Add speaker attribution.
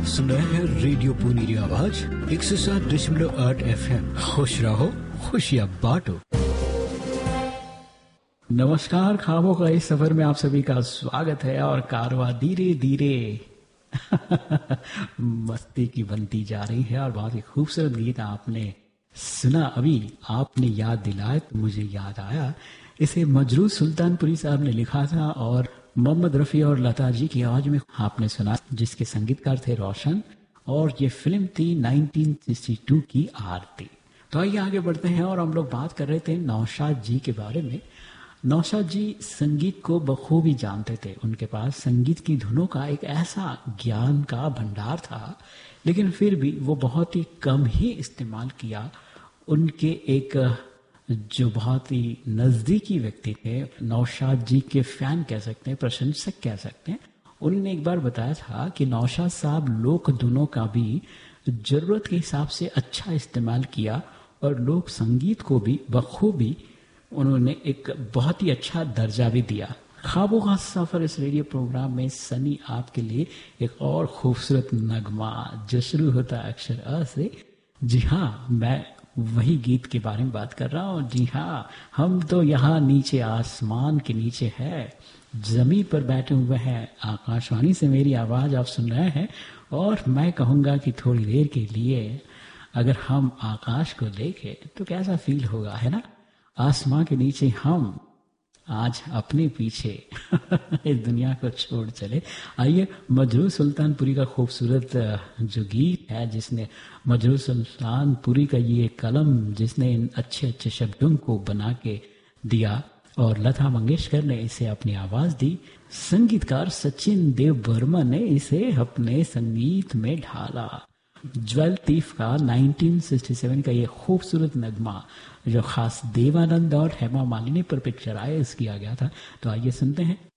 Speaker 1: आप सुन रहे हैं रेडियो पुनीरी आवाज 107.8 FM। खुश रहो, खुशियाँ बांटो।
Speaker 2: नमस्कार, ख्वाबों का इस सफर में आप सभी का स्वागत है और कारवां धीरे धीरे मस्ती की बनती जा रही है और बहुत ही खूबसूरत गीत आपने सुना। अभी आपने याद दिलाया तो मुझे याद आया, इसे मजरूह सुल्तानपुरी साहब ने लिखा था और मोहम्मद रफ़ी और लता जी की आवाज में आपने सुना, जिसके संगीतकार थे रोशन, और ये फिल्म थी 1962 की आरती। तो आइए आगे बढ़ते हैं और हम लोग बात कर रहे थे नौशाद जी के बारे में। नौशाद जी संगीत को बखूबी जानते थे, उनके पास संगीत की धुनों का एक ऐसा ज्ञान का भंडार था, लेकिन फिर भी वो बहुत ही कम ही इस्तेमाल किया। उनके एक जो बहुत ही नज़दीकी व्यक्ति थे, नौशाद जी के फैन कह सकते हैं, प्रशंसक कह सकते हैं, उन्होंने एक बार बताया था कि नौशाद साहब लोक धुनों का भी जरूरत के हिसाब से अच्छा इस्तेमाल किया और लोक संगीत को भी बखूबी उन्होंने एक बहुत ही अच्छा दर्जा भी दिया। ख्वाबों का सफर इस रेडियो प्रोग्राम में सनी आपके लिए एक और खूबसूरत नगमा जो शुरू होता है अक्षर अ से। जी हाँ, मैं वही गीत के बारे में बात कर रहा हूँ। जी हाँ, हम तो यहाँ नीचे आसमान के नीचे है, जमीन पर बैठे हुए हैं, आकाशवाणी से मेरी आवाज आप सुन रहे हैं और मैं कहूँगा कि थोड़ी देर के लिए अगर हम आकाश को देखें तो कैसा फील होगा, है ना। आसमां के नीचे हम आज अपने पीछे इस दुनिया को छोड़ चले। आइए मजरूह सुल्तानपुरी का खूबसूरत जो गीत है, जिसने मजरूह सुल्तानपुरी का ये कलम जिसने इन अच्छे अच्छे शब्दों को बना के दिया और लता मंगेशकर ने इसे अपनी आवाज दी, संगीतकार सचिन देव बर्मन ने इसे अपने संगीत में ढाला। ज्वेल तीफ का 1967 का ये खूबसूरत नगमा जो खास देवानंद और हेमा मालिनी पर पिक्चराइज किया गया था। तो आइए सुनते हैं